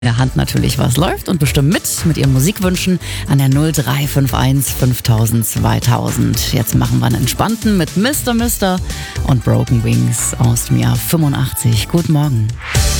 der Hand natürlich, was läuft und bestimmt mit Ihren Musikwünschen an der 0351 5000 2000. Jetzt machen wir einen entspannten mit Mr. und Broken Wings aus dem Jahr 85. Guten Morgen.